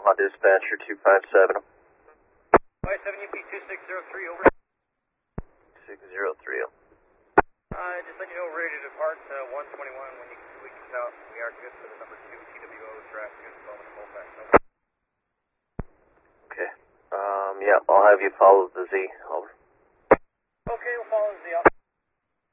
Omaha Dispatcher 257. 57 UP 2603, over. 603. Just let you know, ready to depart 121 when you complete south. We are good for the number 2 TWO track, good for the full back. Okay. Yeah, I'll have you follow the Z. Over. Okay, we'll follow the Z.